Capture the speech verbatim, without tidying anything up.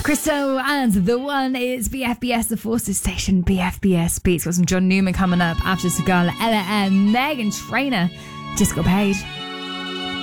Crystal and the one is B F B S, the Forces Station. B F B S Beats. Got some John Newman coming up after Sigala, Ella and Megan Trainor. Just got paid.